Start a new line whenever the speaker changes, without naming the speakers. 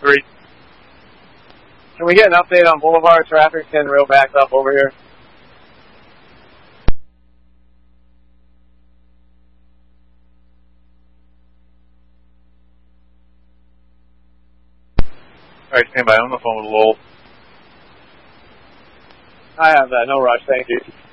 3.
Can we get an update on Boulevard traffic? Getting real backed up over here.
Alright, stand by. I'm on the phone with Lowell.
I have that. No rush. Thank you.